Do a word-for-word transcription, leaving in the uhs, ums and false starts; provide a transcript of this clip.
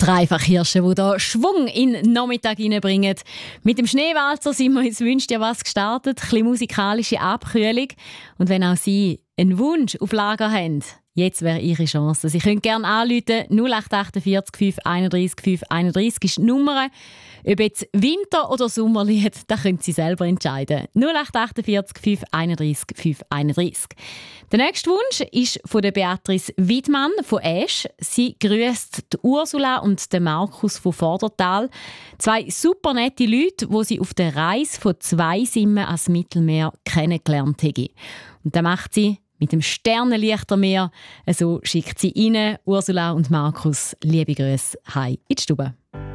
Dreifach Hirsche, die hier Schwung in den Nachmittag hineinbringen. Mit dem Schneewalzer sind wir ins «Wünscht dir was» gestartet. Ein bisschen musikalische Abkühlung. Und wenn auch Sie einen Wunsch auf Lager haben, jetzt wäre Ihre Chance. Sie können gerne anrufen. null acht vier acht fünf einunddreißig fünf einunddreißig ist die Nummer. Ob jetzt Winter- oder Sommerlied, das können Sie selber entscheiden. null acht vier acht fünf einunddreißig fünf einunddreißig. Der nächste Wunsch ist von der Beatrice Wiedmann von Esch. Sie grüßt die Ursula und den Markus von Vordertal. Zwei super nette Leute, die sie auf der Reise von zwei Simmen ans Mittelmeer kennengelernt haben. Und das macht sie mit dem Sternenlichtermeer. So schickt sie Ihnen, Ursula und Markus, liebe Grüße, heim in die Stube.